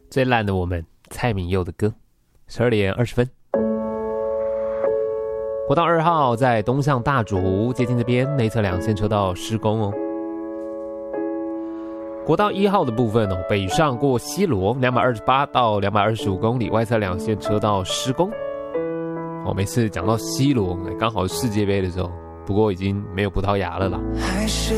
最烂的我们，蔡旻佑的歌。12点20分。国道2号在东向大竹接近这边，内侧2线车道施工哦。国道1号的部分哦，北上过西螺228到225公里，外侧2线车道施工。哦，每次讲到西螺，刚好是世界杯的时候，不过已经没有葡萄牙了啦。